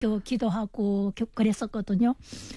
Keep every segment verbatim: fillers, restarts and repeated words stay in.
또 기도하고 그랬었거든요.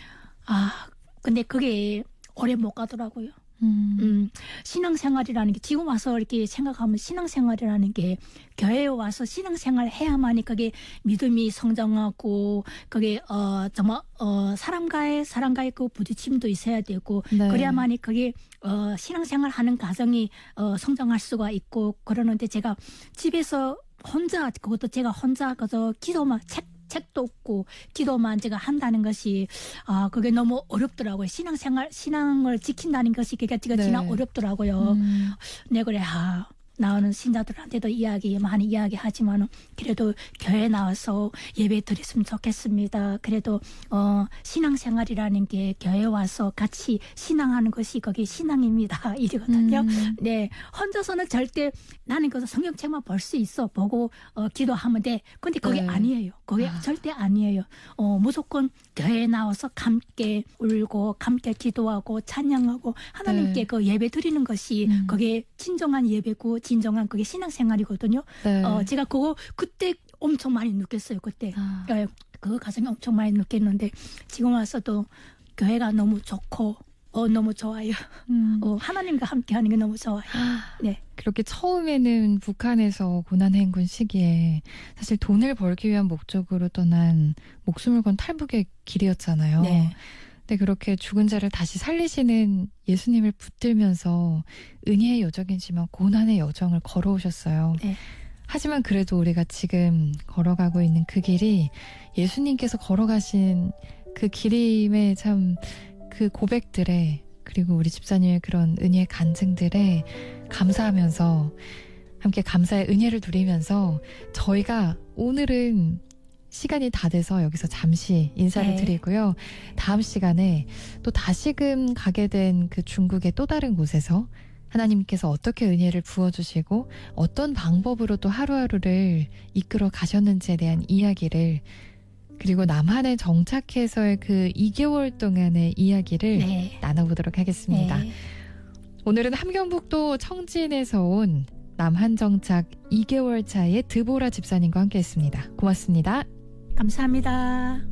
아, 근데 그게 오래 못 가더라고요. 음. 음, 신앙생활이라는 게 지금 와서 이렇게 생각하면 신앙생활이라는 게 교회에 와서 신앙생활 해야만이 그게 믿음이 성장하고 그게 어 정말 어 사람과의 사람과의 그 부딪힘도 있어야 되고 네. 그래야만이 그게 어 신앙생활 하는 과정이 어 성장할 수가 있고 그러는데 제가 집에서 혼자 그것도 제가 혼자 그저 기도만 책 책도 없고 기도만 제가 한다는 것이 아 그게 너무 어렵더라고요. 신앙생활 신앙을 지킨다는 것이 그게 제가 네. 지나 어렵더라고요. 음. 네 그래 아 나오는 신자들한테도 이야기 많이 이야기하지만 그래도 교회 나와서 예배 드렸으면 좋겠습니다. 그래도 어 신앙생활이라는 게 교회 와서 같이 신앙하는 것이 거기 신앙입니다. 이러거든요. 음. 네 혼자서는 절대 나는 그래서 성경책만 볼 수 있어 보고 어, 기도하면 돼. 근데 그게 네. 아니에요. 그게 아. 절대 아니에요. 어 무조건 교회에 나와서 함께 울고 함께 기도하고 찬양하고 하나님께 네. 그 예배 드리는 것이 음. 그게 진정한 예배고 진정한 그게 신앙생활이거든요. 네. 어 제가 그거 그때 엄청 많이 느꼈어요. 그때 아. 예, 그 과정에 엄청 많이 느꼈는데 지금 와서도 교회가 너무 좋고 어 너무 좋아요. 음. 어 하나님과 함께하는 게 너무 좋아요. 네. 그렇게 처음에는 북한에서 고난 행군 시기에 사실 돈을 벌기 위한 목적으로 떠난 목숨을 건 탈북의 길이었잖아요. 네. 근데 그렇게 죽은 자를 다시 살리시는 예수님을 붙들면서 은혜의 여정이지만 고난의 여정을 걸어오셨어요. 네. 하지만 그래도 우리가 지금 걸어가고 있는 그 길이 예수님께서 걸어가신 그 길임에 참 그 고백들에 그리고 우리 집사님의 그런 은혜의 간증들에 감사하면서 함께 감사의 은혜를 누리면서 저희가 오늘은 시간이 다 돼서 여기서 잠시 인사를 네. 드리고요. 다음 시간에 또 다시금 가게 된 그 중국의 또 다른 곳에서 하나님께서 어떻게 은혜를 부어주시고 어떤 방법으로 또 하루하루를 이끌어 가셨는지에 대한 이야기를 그리고 남한에 정착해서의 그 이 개월 동안의 이야기를 네. 나눠보도록 하겠습니다. 네. 오늘은 함경북도 청진에서 온 남한 정착 이 개월 차의 드보라 집사님과 함께했습니다. 고맙습니다. 감사합니다.